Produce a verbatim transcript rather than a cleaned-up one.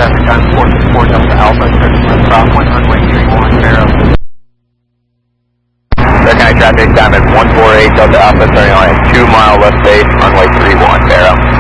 traffic on four four Delta Alpha, turning left southwind runway three one, Vero. Air County traffic, time at one four eight Delta Alpha, turning on at two mile left base, runway three one, Vero.